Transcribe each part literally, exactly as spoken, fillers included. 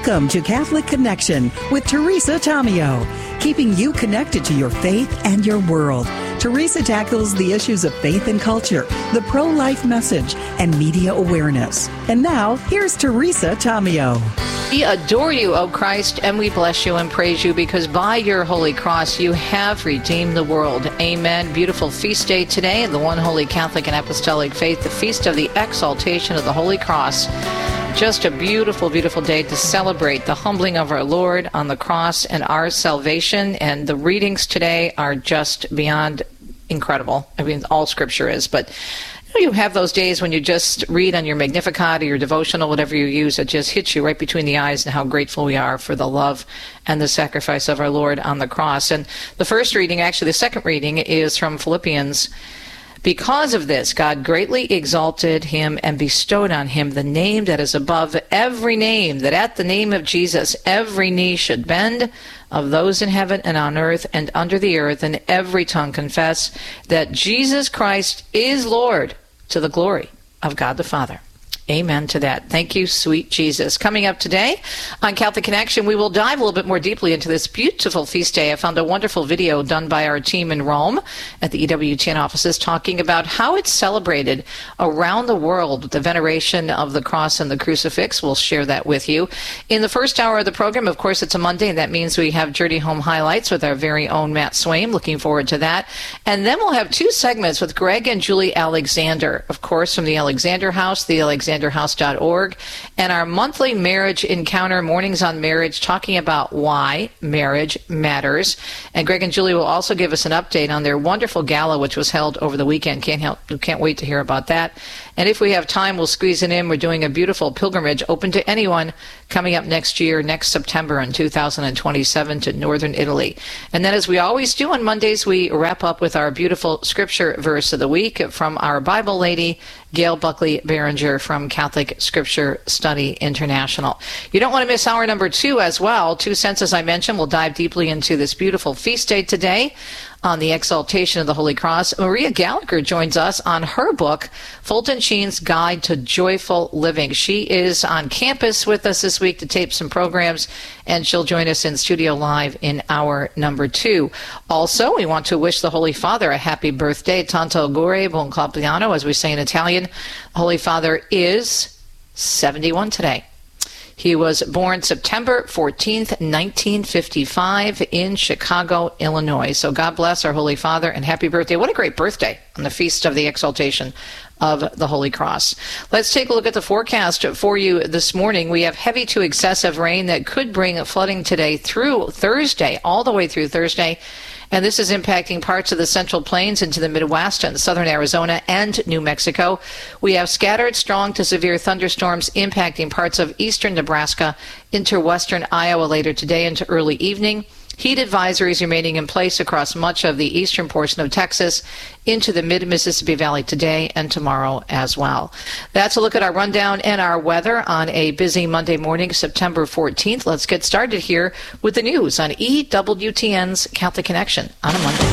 Welcome to Catholic Connection with Teresa Tomeo, keeping you connected to your faith and your world. Teresa tackles the issues of faith and culture, the pro-life message, and media awareness. And now, here's Teresa Tomeo. We adore you, O Christ, and we bless you and praise you because by your holy cross you have redeemed the world. Amen. Beautiful feast day today in the one holy Catholic and Apostolic faith, the feast of the exaltation of the Holy Cross. Just a beautiful, beautiful day to celebrate the humbling of our Lord on the cross and our salvation. And the readings today are just beyond incredible. I mean, all Scripture is. But you know, you have those days when you just read on your Magnificat or your devotional, whatever you use, it just hits you right between the eyes and how grateful we are for the love and the sacrifice of our Lord on the cross. And the first reading, actually the second reading, is from Philippians. Because of this, God greatly exalted him and bestowed on him the name that is above every name, that at the name of Jesus every knee should bend, of those in heaven and on earth and under the earth, and every tongue confess that Jesus Christ is Lord, to the glory of God the Father. Amen to that. Thank you, sweet Jesus. Coming up today on Catholic Connection, we will dive a little bit more deeply into this beautiful feast day. I found a wonderful video done by our team in Rome at the E W T N offices talking about how it's celebrated around the world, the veneration of the cross and the crucifix. We'll share that with you. In the first hour of the program, of course, it's a Monday, and that means we have Journey Home Highlights with our very own Matt Swaim. Looking forward to that. And then we'll have two segments with Greg and Julie Alexander, of course, from the Alexander House, the Alexander house dot org, and our monthly marriage encounter, Mornings on Marriage, talking about why marriage matters. And Greg and Julie will also give us an update on their wonderful gala, which was held over the weekend. Can't help, can't wait to hear about that. And if we have time, we'll squeeze it in. We're doing a beautiful pilgrimage open to anyone coming up next year, next September in two thousand twenty-seven, to northern Italy. And then, as we always do on Mondays, we wrap up with our beautiful scripture verse of the week from our Bible lady, Gail Buckley Behringer from Catholic Scripture Study International. You don't want to miss hour number two as well. Two cents, as I mentioned. We'll dive deeply into this beautiful feast day today on the exaltation of the Holy Cross. Maria Gallagher joins us on her book, Fulton Sheen's Guide to Joyful Living. She is on campus with us this week to tape some programs, and she'll join us in studio live in hour number two. Also, we want to wish the Holy Father a happy birthday. Tanto auguri, buon compleanno, as we say in Italian. The Holy Father is seventy-one today. He was born September fourteenth, nineteen fifty-five in Chicago, Illinois. So God bless our Holy Father and happy birthday. What a great birthday on the Feast of the Exaltation of the Holy Cross. Let's take a look at the forecast for you this morning. We have heavy to excessive rain that could bring flooding today through Thursday, all the way through Thursday. And this is impacting parts of the Central Plains into the Midwest and southern Arizona and New Mexico. We have scattered strong to severe thunderstorms impacting parts of eastern Nebraska into western Iowa later today into early evening. Heat advisories remaining in place across much of the eastern portion of Texas into the mid-Mississippi Valley today and tomorrow as well. That's a look at our rundown and our weather on a busy Monday morning, September fourteenth. Let's get started here with the news on E W T N's Catholic Connection on a Monday.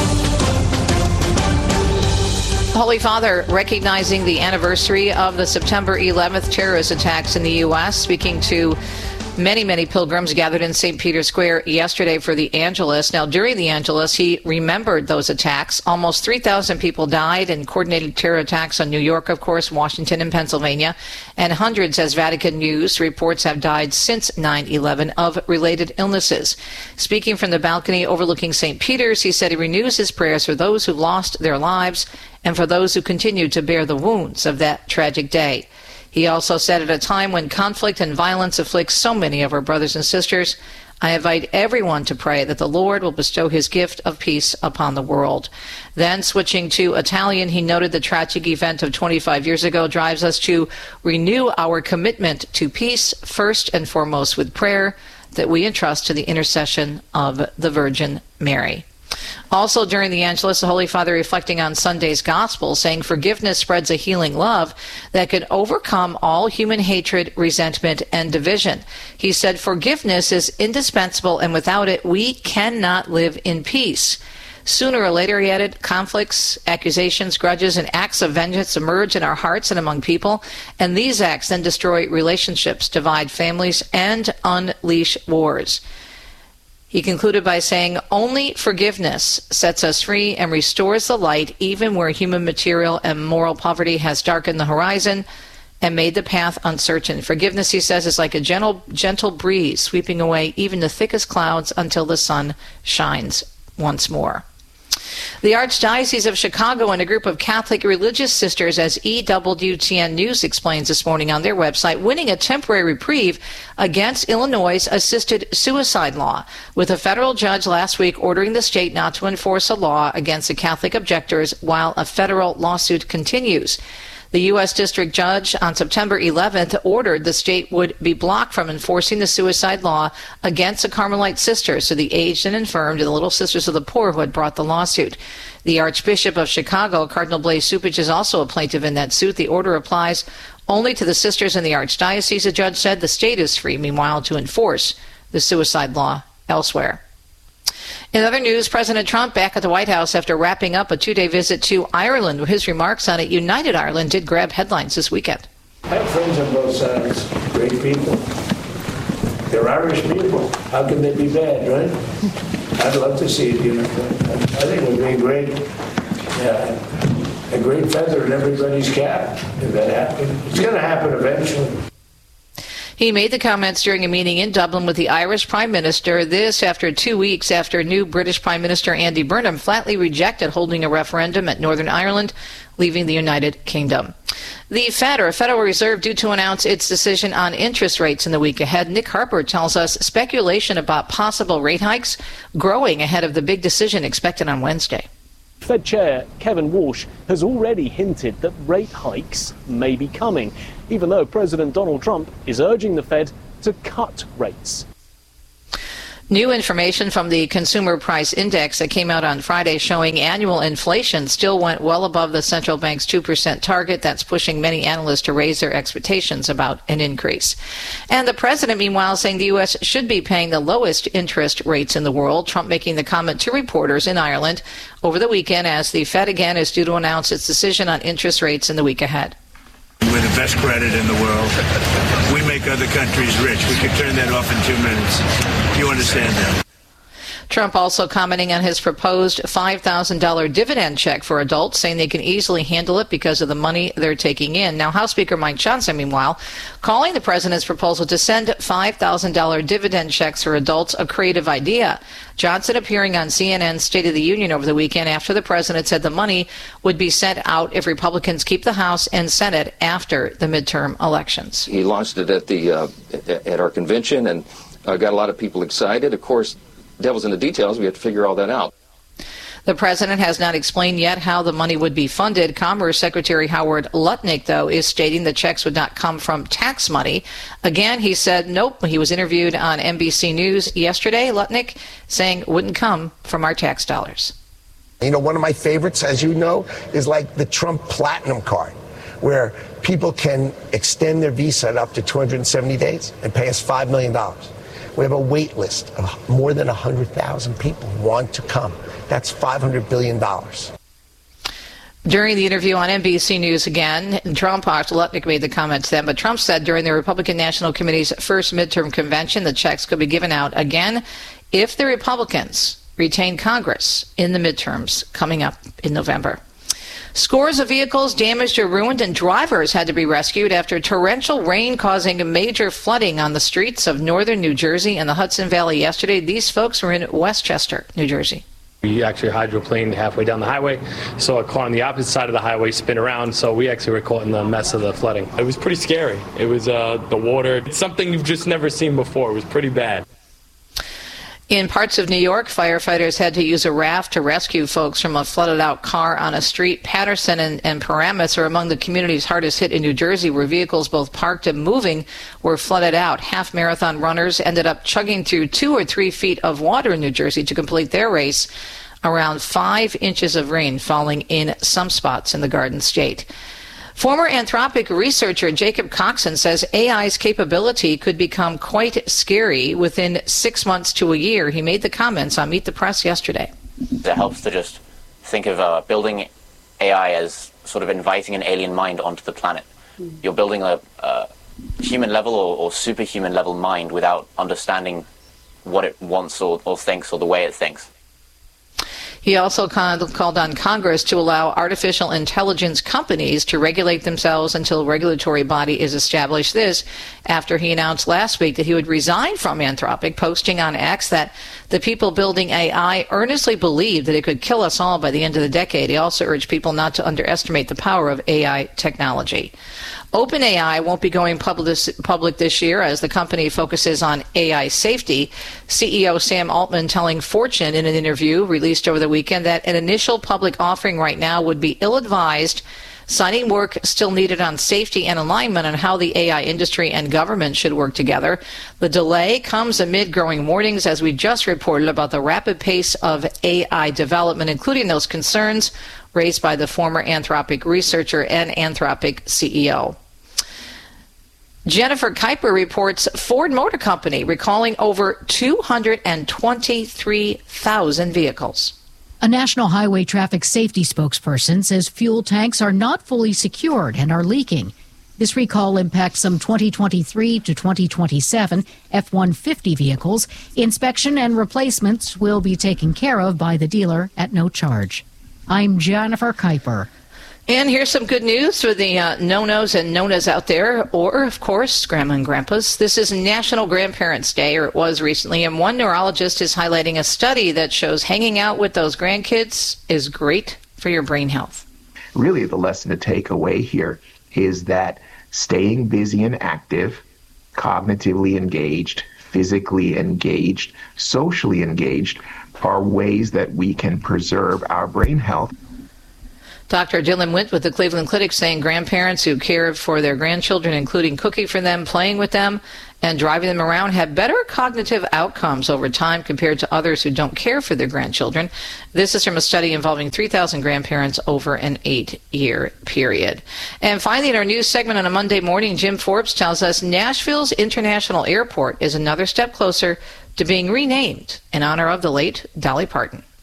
Holy Father, recognizing the anniversary of the September eleventh terrorist attacks in the U S, speaking to Many, many pilgrims gathered in Saint Peter's Square yesterday for the Angelus. Now, during the Angelus, he remembered those attacks. Almost three thousand people died in coordinated terror attacks on New York, of course, Washington, and Pennsylvania. And hundreds, as Vatican News reports, have died since nine eleven of related illnesses. Speaking from the balcony overlooking Saint Peter's, he said he renews his prayers for those who lost their lives and for those who continue to bear the wounds of that tragic day. He also said, at a time when conflict and violence afflicts so many of our brothers and sisters, I invite everyone to pray that the Lord will bestow his gift of peace upon the world. Then, switching to Italian, he noted the tragic event of twenty-five years ago drives us to renew our commitment to peace, first and foremost with prayer, that we entrust to the intercession of the Virgin Mary. Also during the Angelus, the Holy Father reflecting on Sunday's Gospel, saying forgiveness spreads a healing love that can overcome all human hatred, resentment, and division. He said forgiveness is indispensable, and without it, we cannot live in peace. Sooner or later, he added, conflicts, accusations, grudges, and acts of vengeance emerge in our hearts and among people, and these acts then destroy relationships, divide families, and unleash wars. He concluded by saying, only forgiveness sets us free and restores the light even where human material and moral poverty has darkened the horizon and made the path uncertain. Forgiveness, he says, is like a gentle, gentle breeze sweeping away even the thickest clouds until the sun shines once more. The Archdiocese of Chicago and a group of Catholic religious sisters, as E W T N News explains this morning on their website, winning a temporary reprieve against Illinois' assisted suicide law, with a federal judge last week ordering the state not to enforce a law against the Catholic objectors while a federal lawsuit continues. The U S District Judge on September eleventh ordered the state would be blocked from enforcing the suicide law against the Carmelite sisters, so the aged and infirmed and the Little Sisters of the Poor who had brought the lawsuit. The Archbishop of Chicago, Cardinal Blaise Cupich, is also a plaintiff in that suit. The order applies only to the sisters in the Archdiocese, the judge said. The state is free, meanwhile, to enforce the suicide law elsewhere. In other news, President Trump back at the White House after wrapping up a two-day visit to Ireland. His remarks on it, United Ireland, did grab headlines this weekend. I have friends on both sides, great people. They're Irish people. How can they be bad, right? I'd love to see it, you know. I think it would be a great, yeah, a great feather in everybody's cap if that happened. It's going to happen eventually. He made the comments during a meeting in Dublin with the Irish Prime Minister. This after two weeks after new British Prime Minister Andy Burnham flatly rejected holding a referendum at Northern Ireland, leaving the United Kingdom. The Fed, or Federal Reserve, due to announce its decision on interest rates in the week ahead. Nick Harper tells us speculation about possible rate hikes growing ahead of the big decision expected on Wednesday. Fed Chair Kevin Walsh has already hinted that rate hikes may be coming, even though President Donald Trump is urging the Fed to cut rates. New information from the Consumer Price Index that came out on Friday showing annual inflation still went well above the central bank's two percent target. That's pushing many analysts to raise their expectations about an increase. And the president, meanwhile, saying the U S should be paying the lowest interest rates in the world. Trump making the comment to reporters in Ireland over the weekend as the Fed again is due to announce its decision on interest rates in the week ahead. We're the best credit in the world. We make other countries rich. We could turn that off in two minutes. You understand that? Trump also commenting on his proposed five thousand dollars dividend check for adults, saying they can easily handle it because of the money they're taking in. Now, House Speaker Mike Johnson, meanwhile, calling the president's proposal to send five thousand dollars dividend checks for adults a creative idea. Johnson appearing on C N N's State of the Union over the weekend after the president said the money would be sent out if Republicans keep the House and Senate after the midterm elections. He launched it at the uh, at our convention and uh, got a lot of people excited. Of course, devil's in the details. We have to figure all that out. The president has not explained yet how the money would be funded. Commerce Secretary Howard Lutnick, though, is stating the checks would not come from tax money. Again, he said nope. He was interviewed on N B C News yesterday, Lutnick, saying it wouldn't come from our tax dollars. You know, one of my favorites, as you know, is like the Trump Platinum Card, where people can extend their visa up to two hundred seventy days and pay us five million dollars. We have a wait list of more than one hundred thousand people who want to come. That's five hundred billion dollars. During the interview on N B C News again, Trump, Lutnick made the comments then, but Trump said during the Republican National Committee's first midterm convention, the checks could be given out again if the Republicans retain Congress in the midterms coming up in November. Scores of vehicles damaged or ruined and drivers had to be rescued after torrential rain causing major flooding on the streets of northern New Jersey and the Hudson Valley yesterday. These folks were in Westchester, New Jersey. We actually hydroplaned halfway down the highway, saw a car on the opposite side of the highway spin around, so we actually were caught in the mess of the flooding. It was pretty scary. It was uh, the water. It's something you've just never seen before. It was pretty bad. In parts of New York, firefighters had to use a raft to rescue folks from a flooded-out car on a street. Patterson and, and Paramus are among the communities hardest hit in New Jersey, where vehicles both parked and moving were flooded out. Half-marathon runners ended up chugging through two or three feet of water in New Jersey to complete their race. Around five inches of rain falling in some spots in the Garden State. Former Anthropic researcher Jacob Coxon says A I's capability could become quite scary within six months to a year. He made the comments on Meet the Press yesterday. It helps to just think of uh, building A I as sort of inviting an alien mind onto the planet. You're building a, a human level or, or superhuman level mind without understanding what it wants or, or thinks or the way it thinks. He also called on Congress to allow artificial intelligence companies to regulate themselves until a regulatory body is established. This after he announced last week that he would resign from Anthropic, posting on X that the people building A I earnestly believe that it could kill us all by the end of the decade. He also urged people not to underestimate the power of A I technology. OpenAI won't be going public this year as the company focuses on A I safety. C E O Sam Altman telling Fortune in an interview released over the weekend that an initial public offering right now would be ill-advised, citing work still needed on safety and alignment on how the A I industry and government should work together. The delay comes amid growing warnings, as we just reported, about the rapid pace of A I development, including those concerns raised by the former Anthropic researcher and Anthropic C E O. Jennifer Kuiper reports Ford Motor Company recalling over two hundred twenty-three thousand vehicles. A National Highway Traffic Safety spokesperson says fuel tanks are not fully secured and are leaking. This recall impacts some twenty twenty-three to twenty twenty-seven F one fifty vehicles. Inspection and replacements will be taken care of by the dealer at no charge. I'm Jennifer Kuiper. And here's some good news for the uh, no-nos and nonas out there, or, of course, grandma and grandpas. This is National Grandparents' Day, or it was recently, and one neurologist is highlighting a study that shows hanging out with those grandkids is great for your brain health. Really, the lesson to take away here is that staying busy and active, cognitively engaged, physically engaged, socially engaged, are ways that we can preserve our brain health. Doctor Dylan Wint with the Cleveland Clinic saying grandparents who care for their grandchildren, including cooking for them, playing with them, and driving them around, have better cognitive outcomes over time compared to others who don't care for their grandchildren. This is from a study involving three thousand grandparents over an eight-year period. And finally, in our news segment on a Monday morning, Jim Forbes tells us Nashville's International Airport is another step closer to being renamed in honor of the late Dolly Parton.